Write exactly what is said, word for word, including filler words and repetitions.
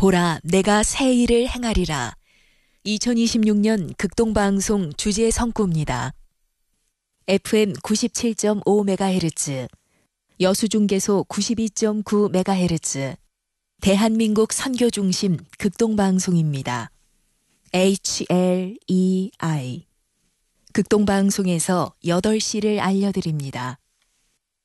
보라, 내가 새 일을 행하리라. 이천이십육 년 극동방송 주제 성구입니다. 에프엠 구십칠 점 오 메가헤르츠, 여수중계소 구십이 점 구 메가헤르츠, 대한민국 선교중심 극동방송입니다. 에이치 엘 이 아이 극동방송에서 여덟 시를 알려드립니다.